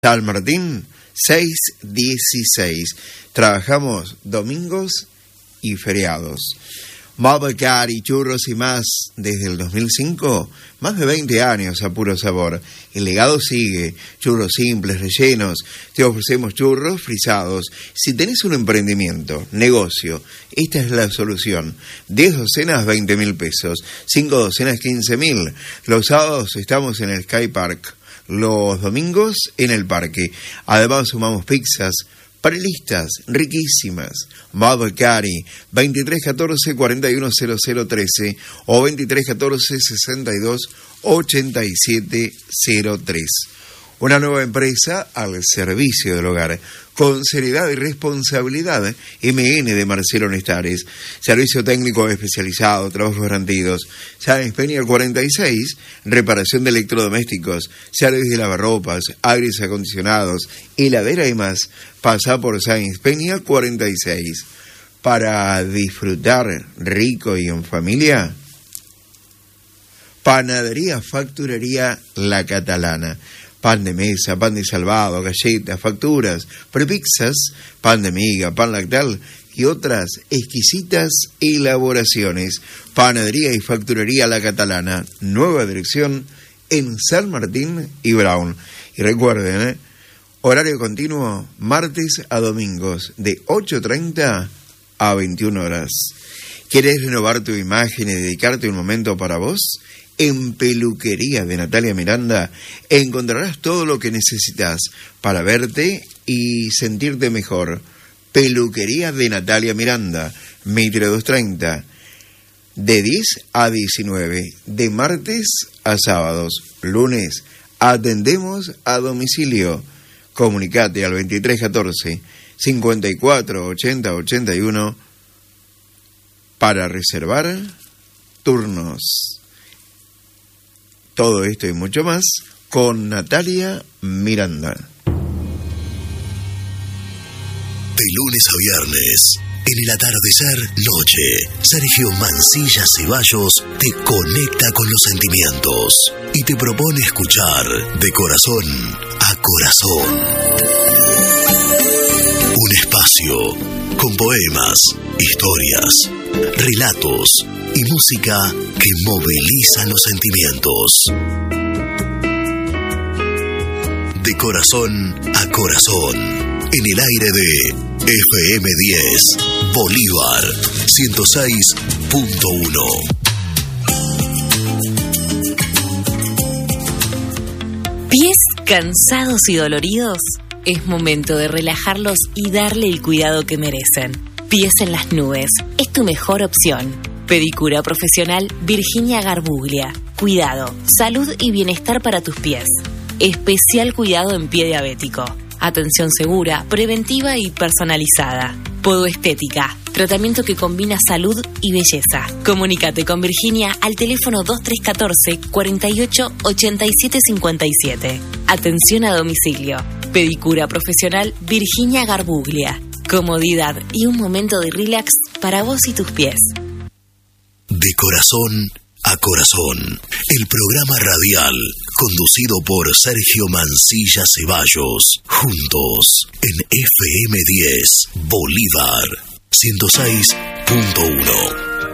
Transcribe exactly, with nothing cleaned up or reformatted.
San Martín, seiscientos dieciséis. Trabajamos domingos y feriados. Mabelcar y churros y más desde el dos mil cinco, más de veinte años a puro sabor. El legado sigue, churros simples, rellenos. Te ofrecemos churros frisados. Si tenés un emprendimiento, negocio, esta es la solución. diez docenas, veinte mil pesos. cinco docenas, quince mil. Los sábados estamos en el Sky Park. Los domingos en el parque. Además sumamos pizzas, panelistas riquísimas. Mabelcari, veintitrés catorce, cuarenta y uno cero cero trece o veintitrés catorce, sesenta y dos, ochenta y siete cero tres. Una nueva empresa al servicio del hogar, con seriedad y responsabilidad. M N de Marcelo Nestares, servicio técnico especializado, trabajos garantidos. Sáenz Peña cuarenta y seis, reparación de electrodomésticos, servicio de lavarropas, aires acondicionados, heladera y más. Pasa por Sáenz Peña cuarenta y seis. Para disfrutar rico y en familia, Panadería Facturería La Catalana. Pan de mesa, pan de salvado, galletas, facturas, prepizzas, pan de miga, pan lactal y otras exquisitas elaboraciones. Panadería y Facturería La Catalana. Nueva dirección en San Martín y Brown. Y recuerden, ¿eh? Horario continuo, martes a domingos, de ocho treinta a veintiuna horas. ¿Quieres renovar tu imagen y dedicarte un momento para vos? En Peluquería de Natalia Miranda encontrarás todo lo que necesitas para verte y sentirte mejor. Peluquería de Natalia Miranda, Mitre doscientos treinta, de diez a diecinueve, de martes a sábados. Lunes atendemos a domicilio. Comunicate al veintitrés catorce, cincuenta y cuatro, ochenta, ochenta y uno para reservar turnos. Todo esto y mucho más con Natalia Miranda. De lunes a viernes, en el atardecer noche, Sergio Mancilla Ceballos te conecta con los sentimientos y te propone escuchar de corazón a corazón. Un espacio con poemas, historias, relatos y música que movilizan los sentimientos. De corazón a corazón, en el aire de F M diez, Bolívar ciento seis punto uno. ¿Pies cansados y doloridos? Es momento de relajarlos y darle el cuidado que merecen. Pies en las nubes es tu mejor opción. Pedicura profesional Virginia Garbuglia. Cuidado, salud y bienestar para tus pies. Especial cuidado en pie diabético. Atención segura, preventiva y personalizada. Podoestética. Tratamiento que combina salud y belleza. Comunícate con Virginia al teléfono veintitrés catorce, cuarenta y ocho, ochenta y siete cincuenta y siete. Atención a domicilio. Pedicura profesional Virginia Garbuglia. Comodidad y un momento de relax para vos y tus pies. De corazón a corazón, el programa radial conducido por Sergio Mancilla Ceballos, juntos en F M diez, Bolívar ciento seis punto uno.